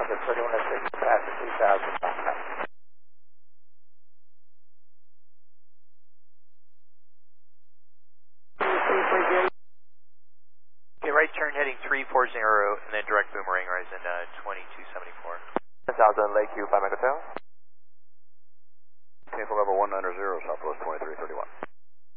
Delta 3106, pass at 2,000. Okay, right turn heading 340 and then direct boomerang horizon 2274. 10,000 Lakeview, 5 Hotel. Tampa level 190, Southwest 2331.